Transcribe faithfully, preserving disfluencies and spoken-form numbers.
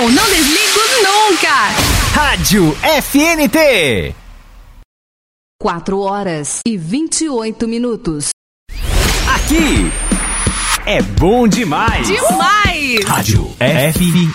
Eu não desligo nunca. Rádio F N T. quatro horas e vinte e oito minutos. Aqui é bom demais. Demais. Rádio F